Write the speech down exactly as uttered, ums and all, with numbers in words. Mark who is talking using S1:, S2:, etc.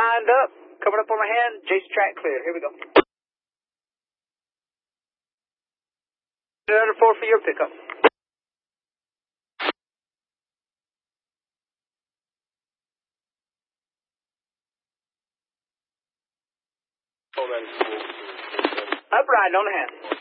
S1: lined up, coming up on my hand, Jason track clear. Here we go. Another four for your pickup. Up riding on the hand.